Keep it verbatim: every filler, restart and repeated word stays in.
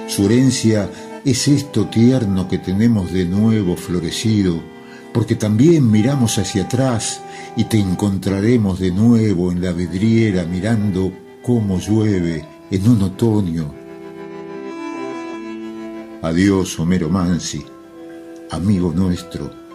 Su herencia es esto tierno que tenemos de nuevo florecido, porque también miramos hacia atrás y te encontraremos de nuevo en la vidriera mirando cómo llueve en un otoño. Adiós, Homero Mansi, amigo nuestro.